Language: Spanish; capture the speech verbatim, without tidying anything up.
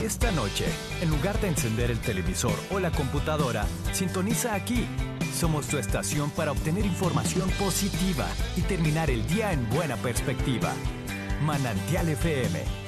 Esta noche, en lugar de encender el televisor o la computadora, sintoniza aquí. Somos tu estación para obtener información positiva y terminar el día en buena perspectiva. Manantial F M